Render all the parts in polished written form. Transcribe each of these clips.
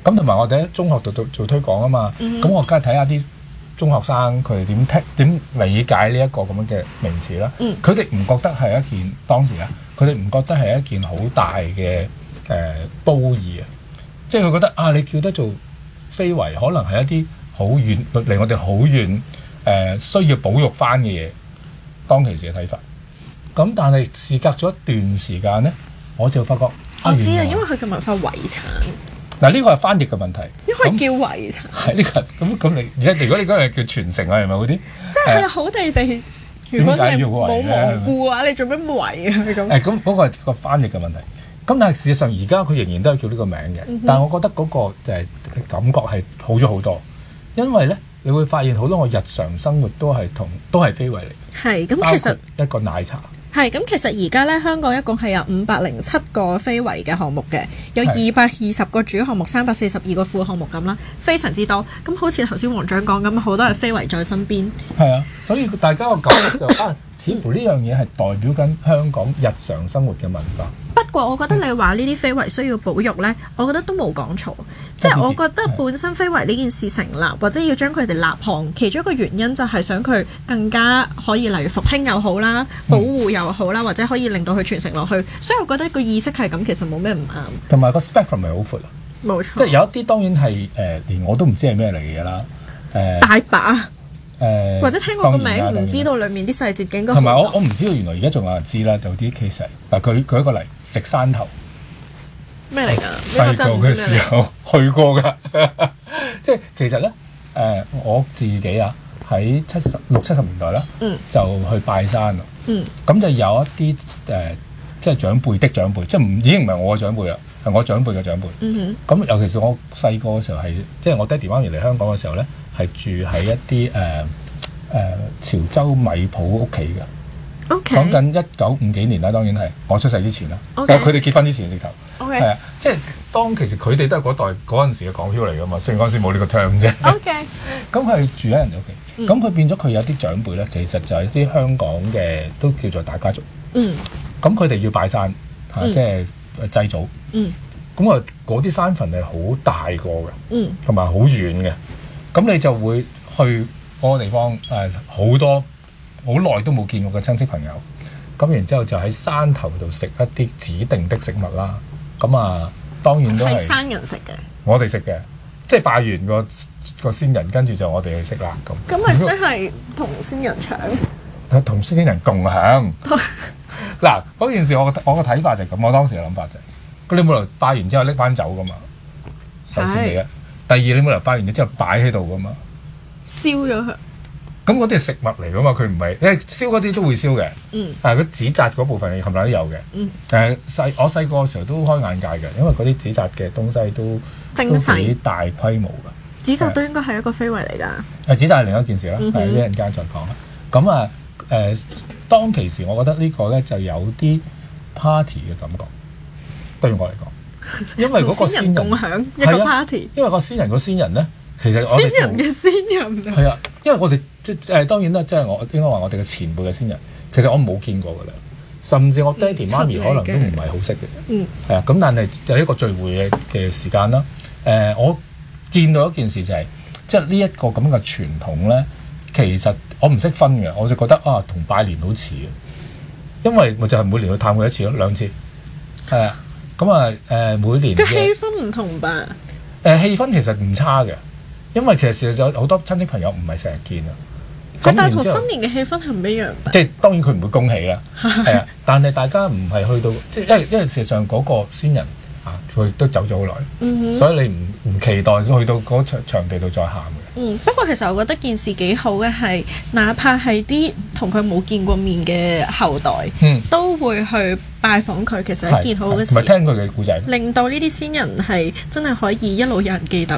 咁同埋我哋喺中學度做推廣啊嘛，咁我梗係睇下啲中學生佢哋點理解呢一個咁樣嘅名詞啦。佢哋唔覺得係一件當時啊，佢哋唔覺得係一件好大嘅褒義啊，即係佢覺得啊，你叫得做非遺，可能係一啲好遠離我哋好遠需要保育翻嘅嘢，當其時嘅睇法。咁但係事隔咗一段時間咧，我就發覺我知啊，因為佢嘅文化遺產。 嗱，呢個係翻譯嘅問題， 因為叫遺產。 係呢個咁你而家如果你嗰樣叫傳承啊，係咪好啲？ 即係佢好地地，如果你冇罔顧嘅話，你做咩遺啊？咁咁嗰個係個翻譯嘅問題。咁但係事實上而家佢仍然都係叫呢個名嘅，但係我覺得嗰個感覺係好咗好多，因為咧你會發現好多我日常生活都係非遺嚟嘅。 係咁，其實一個奶茶。 係咁，其實而家咧香港一共係有507個非遺嘅項目嘅，有220個主項目，342個副項目咁啦，非常之多。咁好似頭先黃長講咁，好多係非遺在身邊。 係啊，所以大家個感覺就似乎呢樣嘢係代表緊香港日常生活嘅文化。 不過我覺得你話呢啲非遺需要保育呢，我覺得都冇講錯。即係我覺得本身非遺呢件事成立，或者要將佢哋立項，其中一個原因就係想佢更加可以例如復興又好啦，保護又好啦，或者可以令到佢傳承落去。所以我覺得個意識係咁，其實冇咩唔啱。 同埋個 spectrum 係好闊啊。 冇錯。 即係有一啲當然係連我都唔知係咩嚟嘅嘢啦。 大把。或者聽過個名唔知道裡面啲細節嘅應該。 同埋我唔知道原來而家仲有人知啦，有啲 case 嗱，佢舉一個例，食山頭咩嚟㗎？ 細個嘅時候去過㗎，即係其實咧我自己啊喺60、70年代啦，就去拜山啦，咁就有一啲即係長輩的長輩，即係已經唔係我嘅長輩啦，係我長輩嘅長輩。咁尤其是我細個嘅時候係，即係我爹哋媽咪嚟香港嘅時候咧，係住喺一啲潮州米鋪屋企嘅。講緊1950幾年啦，當然係我出世之前啦，但係佢哋結婚之前直頭。係啊，即係當其實佢哋都係嗰代嗰陣時嘅港漂嚟㗎嘛，雖然嗰陣時冇呢個 term 啫。咁佢住喺人哋屋企，咁佢變咗佢有啲長輩咧，其實就係啲香港嘅都叫做大家族。咁佢哋要拜山即係祭祖。咁啊，嗰啲山墳係好大個嘅，同埋好遠嘅。咁你就會去嗰個地方好多好耐都冇見過嘅親戚朋友。咁然之後就喺山頭度食一啲指定的食物啦。咁啊，當然都係生人食嘅。我哋食嘅，即係拜完個先人，跟住就我哋去食啦。 咁咪即係同先人搶？ 同先人共享。嗱，嗰件事我個睇法就係咁，我當時嘅諗法就係，你冇理由拜完之後拎翻走噶嘛。首先第一，第二你冇理由拜完之後擺喺度噶嘛。 燒咗佢。 咁嗰啲係食物嚟噶嘛，佢唔係燒嗰啲都會燒嘅。但係佢紙紮嗰部分冚唪唥都有嘅。我細個嘅時候都開眼界嘅，因為嗰啲紙紮嘅東西都幾大規模㗎。 紙紮都應該係一個非遺嚟㗎。 紙紮係另一件事啦，一陣間再講啦。咁啊當其時我覺得呢個咧就有啲 party 嘅感覺，對我嚟講，因為嗰個先人共享一個 party。 因為個先人咧，其實我哋先人嘅先人係啊，因為我哋當然啦，即係我應該話我哋嘅前輩嘅先人，其實我冇見過㗎啦，甚至我爹哋媽咪可能都唔係好識嘅。係啊，咁但係有一個聚會嘅時間啦。我見到一件事就係，即係呢一個咁嘅傳統咧，其實我唔識分嘅，我就覺得同拜年好似嘅，因為我就係每年去探佢一次咯，2次。係啊，咁每年嘅氣氛唔同吧？ 氣氛其實唔差嘅，因為其實事實有好多親戚朋友唔係成日見啊。 但係同新年嘅氣氛係唔一樣。 即係當然佢唔會恭喜啦，係啊，但係大家唔係去到，因為事實上嗰個先人佢都走咗好耐，所以你唔期待去到嗰場地度再喊嘅。 不過其實我覺得件事幾好嘅係，哪怕係啲同佢冇見過面嘅後代，都會去拜訪佢，其實係一件好嘅事。 同埋聽佢嘅故仔， 令到呢啲先人係真係可以一路有人記得。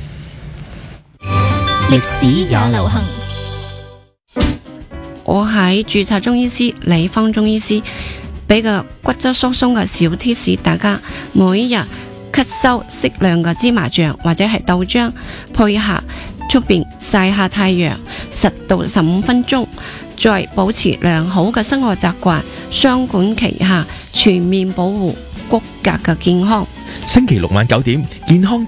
歷史也流行。我喺註冊中醫師李芳中醫師俾個骨質疏鬆嘅小貼士，大家每日吸收適量嘅芝麻醬或者係豆漿，配合出邊曬下太陽10到15分鐘，再保持良好嘅生活習慣，雙管齊下，全面保護骨骼嘅健康。 星期六晚9點，健康